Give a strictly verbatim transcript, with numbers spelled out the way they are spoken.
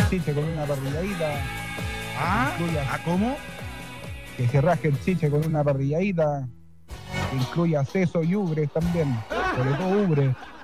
el chiche con una parrilladita. ¿Ah? Incluya- ¿Ah, cómo? Que se rasque el chiche con una parrilladita. Que incluya seso y ubres también. Sobre todo ubres.